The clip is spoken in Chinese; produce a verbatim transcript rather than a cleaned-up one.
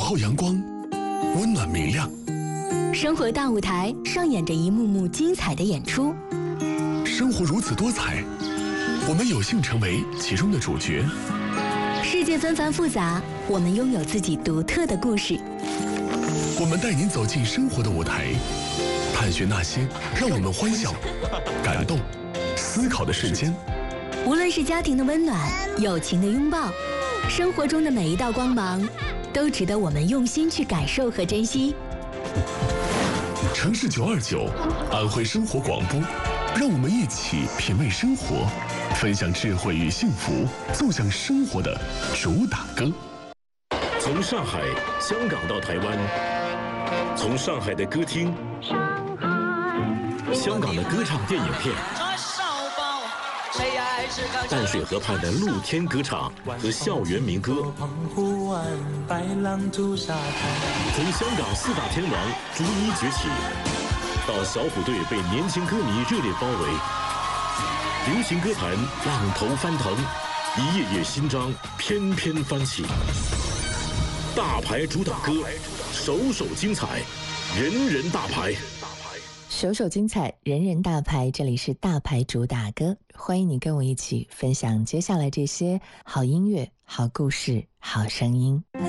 后阳光，温暖明亮。 生活大舞台上演着一幕幕精彩的演出。 生活如此多彩，我们有幸成为其中的主角。 世界纷繁复杂，我们拥有自己独特的故事。 我们带您走进生活的舞台，探寻那些让我们欢笑、感动、思考的瞬间。 无论是家庭的温暖、友情的拥抱，生活中的每一道光芒，都值得我们用心去感受和珍惜。 城市九二九，安徽生活广播，让我们一起品味生活，分享智慧与幸福，奏响生活的主打歌。 从上海、香港到台湾，从上海的歌厅、香港的歌唱电影片，淡水河畔的露天歌场和校园民歌，从香港四大天王逐一崛起，到小虎队被年轻歌迷热烈包围，流行歌坛浪头翻腾，一页页新章翩翩翻起。大牌主打歌，首首精彩，人人大牌。 首首精彩，人人大牌，这里是大牌主打歌，欢迎你跟我一起分享接下来这些好音乐、好故事、好声音。